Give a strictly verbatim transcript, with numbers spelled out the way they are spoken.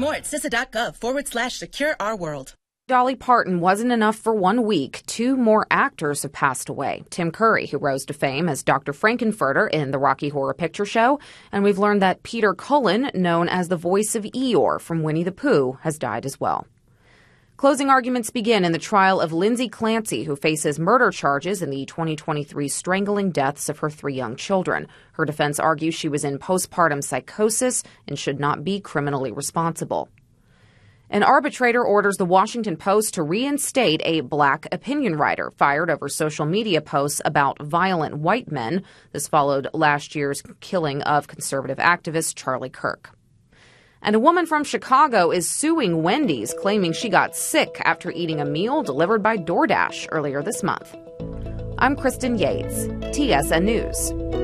more at C I S A dot gov forward slash secure our world. Dolly Parton wasn't enough for one week. Two more actors have passed away. Tim Curry, who rose to fame as Doctor Frankenfurter in the Rocky Horror Picture Show. And we've learned that Peter Cullen, known as the voice of Eeyore from Winnie the Pooh, has died as well. Closing arguments begin in the trial of Lindsay Clancy, who faces murder charges in the twenty twenty-three strangling deaths of her three young children. Her defense argues she was in postpartum psychosis and should not be criminally responsible. An arbitrator orders the Washington Post to reinstate a black opinion writer fired over social media posts about violent white men. This followed last year's killing of conservative activist Charlie Kirk. And a woman from Chicago is suing Wendy's, claiming she got sick after eating a meal delivered by DoorDash earlier this month. I'm Kristen Yates, T S N News.